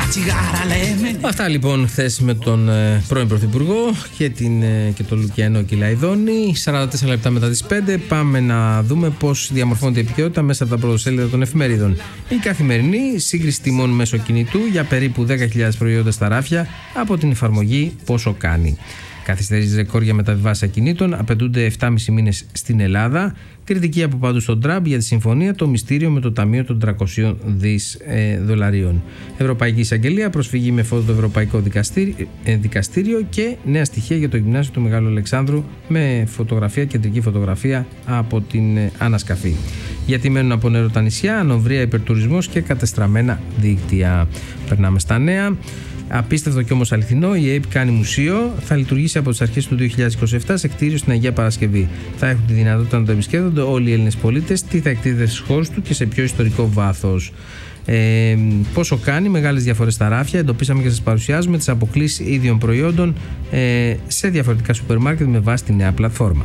Αυτά λοιπόν χθες με τον πρώην Πρωθυπουργό και τον Λουκιανό Κυλαϊδόνη. 44 λεπτά μετά τις 5 πάμε να δούμε πώς διαμορφώνεται η επικαιρότητα μέσα από τα πρωτοσέλιδα των εφημερίδων. Η Καθημερινή, σύγκριση τιμών μέσω κινητού για περίπου 10.000 προϊόντα στα ράφια από την εφαρμογή Πόσο Κάνει. Καθυστερήσεις ρεκόρ για μεταβιβάσεις ακινήτων, απαιτούνται 7,5 μήνες στην Ελλάδα. Κριτική από παντού στον Τραμπ για τη συμφωνία, το μυστήριο με το Ταμείο των 300 δις δολαρίων. Ευρωπαϊκή Εισαγγελία, προσφυγή με φόντο το Ευρωπαϊκό Δικαστήριο και νέα στοιχεία για το γυμνάσιο του Μεγάλου Αλεξάνδρου με φωτογραφία, κεντρική φωτογραφία από την ανασκαφή. Γιατί μένουν από νερό τα νησιά, ανοβρία, υπερτουρισμός και κατεστραμμένα δίκτυα. Περνάμε στα νέα. Απίστευτο και όμως αληθινό, η ΑΕΠ κάνει μουσείο. Θα λειτουργήσει από τις αρχές του 2027 σε κτίριο στην Αγία Παρασκευή. Θα έχουν τη δυνατότητα να το επισκέπτονται όλοι οι Έλληνες πολίτες. Τι θα εκτίθεται στις χώρες του και σε ποιο ιστορικό βάθος. Πόσο κάνει, μεγάλες διαφορές στα ράφια. Εντοπίσαμε και σας παρουσιάζουμε τις αποκλίσεις ίδιων προϊόντων σε διαφορετικά σούπερ μάρκετ με βάση τη νέα πλατφόρμα.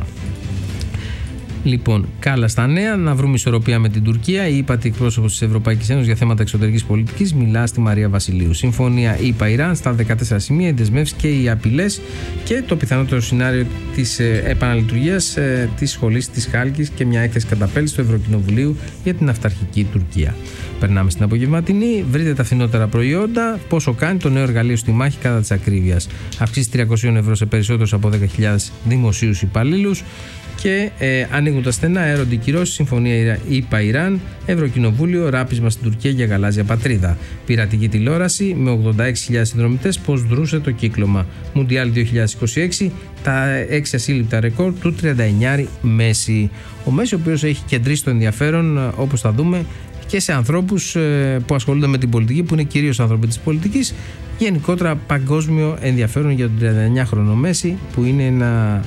Λοιπόν, κάλα στα νέα, να βρούμε ισορροπία με την Τουρκία. Η ΥΠΑΤΗ εκπρόσωπος της Ευρωπαϊκής Ένωσης για θέματα εξωτερικής πολιτικής μιλά στη Μαρία Βασιλείου. Συμφωνία ΗΠΑ-Ιράν στα 14 σημεία, οι δεσμεύσεις και οι απειλές και το πιθανότερο σενάριο της επαναλειτουργίας της σχολής της Χάλκης και μια έκθεση καταπέλτης του Ευρωκοινοβουλίου για την αυταρχική Τουρκία. Περνάμε στην απογευματινή. Βρείτε τα φθηνότερα προϊόντα. Πόσο κάνει το νέο εργαλείο στη μάχη κατά της ακρίβειας. Αυξήσει 300 ευρώ σε περισσότερους από 10.000 δημοσίους υπαλλήλους. Και ανοίγουν τα στενά, έρονται οι κυρώσεις, συμφωνία ΗΠΑ-Ιράν, Ευρωκοινοβούλιο, ράπισμα στην Τουρκία για γαλάζια πατρίδα. Πειρατική τηλεόραση με 86.000 συνδρομητές, πώς δρούσε το κύκλωμα. Μουντιάλ 2026, τα 6 ασύλληπτα ρεκόρ του 39 Μέση. Ο Μέση, ο οποίος έχει κεντρήσει το ενδιαφέρον, όπως θα δούμε, και σε ανθρώπους που ασχολούνται με την πολιτική, που είναι κυρίως άνθρωποι της πολιτικής. Γενικότερα παγκόσμιο ενδιαφέρον για τον 39χρονο Μέση, που είναι ένα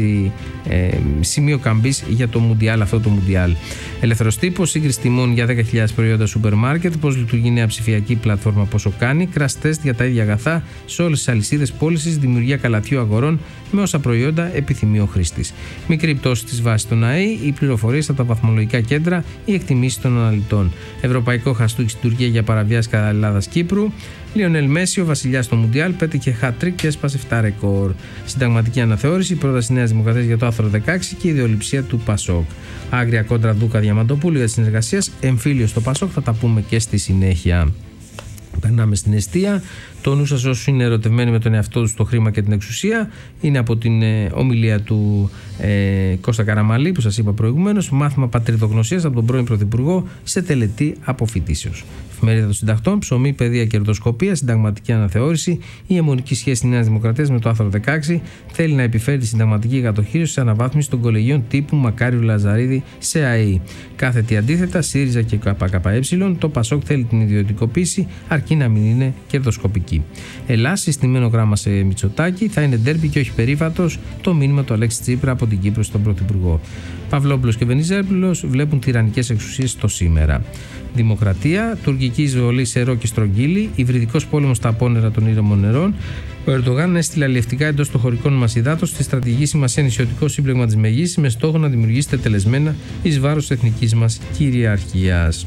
σημείο καμπής για το Μουντιάλ, αυτό το Μουντιάλ. Ελεύθερος τύπος, σύγκριση τιμών για 10.000 προϊόντα σούπερ μάρκετ, πώς λειτουργεί η νέα ψηφιακή πλατφόρμα Πόσο Κάνει, crash test για τα ίδια αγαθά σε όλες τις αλυσίδες πώλησης, δημιουργία καλαθιού αγορών με όσα προϊόντα επιθυμεί ο χρήστης. Μικρή πτώση της βάσης των ΑΕ, οι πληροφορίες από τα βαθμολογικά κέντρα, οι εκτιμήσεις των αναλυτών. Ευρωπαϊκό χαστούκι στην Τουρκία για παραβιάση κατά Ελλάδα-Κύπρου. Λιονέλ Μέση, ο βασιλιάς στο Μουντιάλ, πέτυχε hat-trick και έσπασε 7 ρεκόρ. Συνταγματική αναθεώρηση, πρόταση Νέας Δημοκρατίας για το άρθρο 16 και η ιδεολειψία του Πασόκ. Άγρια κόντρα Ντούκα Διαμαντοπούλου για τη συνεργασία, εμφύλιο στο Πασόκ, θα τα πούμε και στη συνέχεια. Περνάμε στην εστία. Το νου σας όσους είναι ερωτευμένοι με τον εαυτό τους, το χρήμα και την εξουσία, είναι από την ομιλία του Κώστα Καραμαλή που σας είπα προηγουμένως. Μάθημα πατριδογνωσίας από τον πρώην Πρωθυπουργό σε τελετή αποφοιτήσεως. Εφημερίδα των Συντακτών, ψωμί, παιδεία, κερδοσκοπία, συνταγματική αναθεώρηση. Η αιμονική σχέση της Νέας Δημοκρατίας με το άρθρο 16 θέλει να επιφέρει τη συνταγματική κατοχήρωση σε αναβάθμιση των κολεγίων τύπου Μακάριου Λαζαρίδη σε ΑΕΗ. Κάθετη αντίθετα, ΣΥΡΙΖΑ και ΚΚΕ, το Πασόκ θέλει την ιδιωτικοποίηση, αρκεί να μην είναι κερδοσκοπική. Ελλάς, συστημένο γράμμα σε Μητσοτάκη, θα είναι ντέρμπι και όχι περίφατος, το μήνυμα του Αλέξη Τσίπρα από την Κύπρο στον Πρωθυπουργό. Παυλόπουλος και Βενιζέλος βλέπουν τυραννικές εξουσίες στο σήμερα. Δημοκρατία, τουρκική εισβολή σε Ρο και Στρογγύλη, υβριδικός πόλεμος στα απόνερα των ήρεμων νερών. Ο Ερντογάν έστειλε αλλιευτικά εντός των χωρικών μας υδάτων στη στρατηγική σημασία νησιωτικό σύμπλεγμα της Μεγής με στόχο να δημιουργήσει τετελεσμένα εις βάρος της εθνικής μας κυριαρχίας.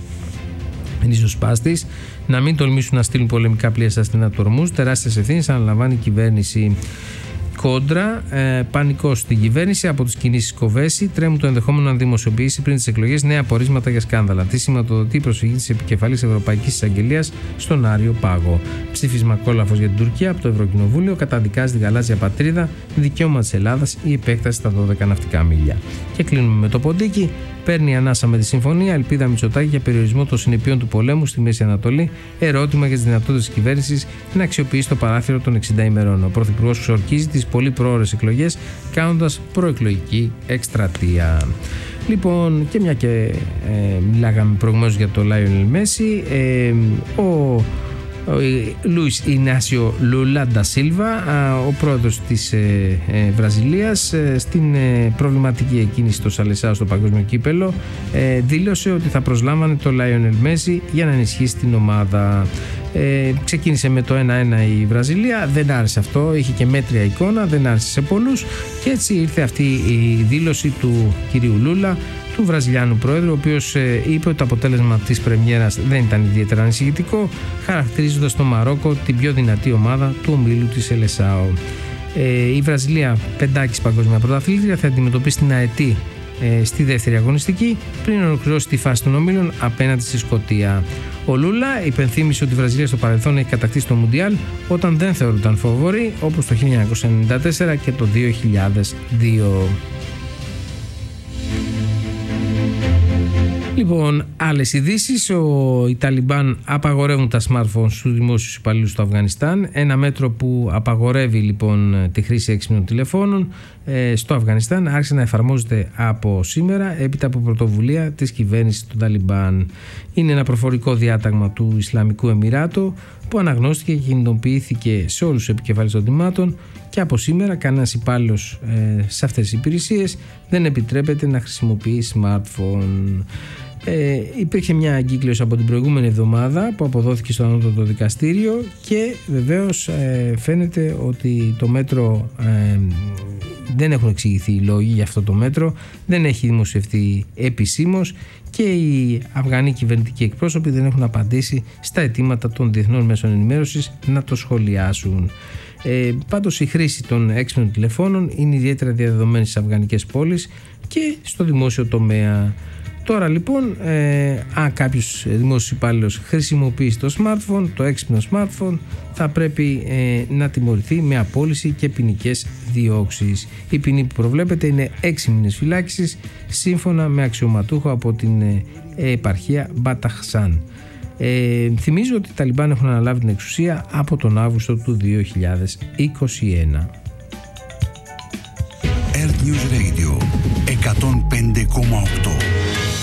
Ριζοσπάστης, να μην τολμήσουν να στείλουν πολεμικά πλοία στα στενά του Ορμούζ, τεράστιες ευθύνες αναλαμβάνει η κυβέρνηση. Κόντρα, πανικός στην κυβέρνηση από τις κινήσεις Κοβέση, τρέμουν το ενδεχόμενο να δημοσιοποιήσει πριν τις εκλογές νέα απορίσματα για σκάνδαλα. Τι σηματοδοτεί η προσφυγή της επικεφαλής Ευρωπαϊκής Εισαγγελίας στον Άριο Πάγο. Ψήφισμα κόλαφος για την Τουρκία από το Ευρωκοινοβούλιο, καταδικάζει τη γαλάζια πατρίδα, δικαίωμα της Ελλάδας, η επέκταση στα 12 ναυτικά μίλια. Και κλείνουμε με το ποντίκι. Παίρνει ανάσα με τη συμφωνία, ελπίδα Μητσοτάκη για περιορισμό των συνεπειών του πολέμου στη Μέση Ανατολή, ερώτημα για τις δυνατότητες της κυβέρνησης να αξιοποιήσει το παράθυρο των 60 ημερών. Ο Πρωθυπουργός ξορκίζει τις πολύ πρόωρες εκλογές, κάνοντας προεκλογική εκστρατεία. Λοιπόν, και μια και μιλάγαμε προηγουμένως για το Λάιονελ Μέση, ο Λουίς Ινάσιο Λούλα ντα Σίλβα, ο πρόεδρος της Βραζιλίας, στην προβληματική εκείνη στο Σαλεσάο στο παγκόσμιο κύπελο, δήλωσε ότι θα προσλάμβανε το Λάιονελ Μέση για να ενισχύσει την ομάδα. Ξεκίνησε με το 1-1 η Βραζιλία, δεν άρεσε αυτό, είχε και μέτρια εικόνα, δεν άρεσε σε πολλούς και έτσι ήρθε αυτή η δήλωση του κυρίου Λούλα του Βραζιλιάνου Πρόεδρου, ο οποίος είπε ότι το αποτέλεσμα της πρεμιέρας δεν ήταν ιδιαίτερα ανησυχητικό, χαρακτηρίζοντας το Μαρόκο την πιο δυνατή ομάδα του ομίλου της Σελεσάο. Η Βραζιλία, πεντάκης παγκόσμια πρωταθλήτρια, θα αντιμετωπίσει την ΑΕΤ στη δεύτερη αγωνιστική πριν ολοκληρώσει τη φάση των ομίλων απέναντι στη Σκωτία. Ο Λούλα υπενθύμησε ότι η Βραζιλία στο παρελθόν έχει κατακτήσει το Μουντιάλ όταν δεν θεωρούνταν φαβορί, όπως το 1994 και το 2002. Λοιπόν, άλλες ειδήσεις. Οι Ταλιμπάν απαγορεύουν τα smartphones στους δημόσιους υπαλλήλους του Αφγανιστάν. Ένα μέτρο που απαγορεύει λοιπόν τη χρήση έξυπνων τηλεφώνων στο Αφγανιστάν άρχισε να εφαρμόζεται από σήμερα έπειτα από πρωτοβουλία της κυβέρνησης των Ταλιμπάν. Είναι ένα προφορικό διάταγμα του Ισλαμικού Εμιράτου που αναγνώστηκε και κινητοποιήθηκε σε όλους τους επικεφαλείς των τμήματων και από σήμερα κανένας υπάλληλος σε αυτές τις υπηρεσίες δεν επιτρέπεται να χρησιμοποιεί smartphone. Υπήρχε μια εγκύκλειος από την προηγούμενη εβδομάδα που αποδόθηκε στο Ανώτατο Δικαστήριο και βεβαίως φαίνεται ότι το μέτρο δεν έχουν εξηγηθεί οι λόγοι για αυτό το μέτρο, δεν έχει δημοσιευτεί επισήμως και οι Αφγανοί κυβερνητικοί εκπρόσωποι δεν έχουν απαντήσει στα αιτήματα των διεθνών μέσων ενημέρωσης να το σχολιάσουν. Πάντως η χρήση των έξυπνων τηλεφώνων είναι ιδιαίτερα διαδεδομένη στις αφγανικές πόλεις και στο δημόσιο τομέα. Τώρα λοιπόν, αν κάποιος δημόσιος υπάλληλος χρησιμοποιήσει το smartphone, το έξυπνο smartphone, θα πρέπει να τιμωρηθεί με απόλυση και ποινικές διώξεις. Η ποινή που προβλέπεται είναι 6 μήνες φυλάκισης, σύμφωνα με αξιωματούχο από την επαρχία Μπαταχσάν. Θυμίζω ότι οι Ταλιμπάν έχουν αναλάβει την εξουσία από τον Αύγουστο του 2021. Earth News Radio 105,8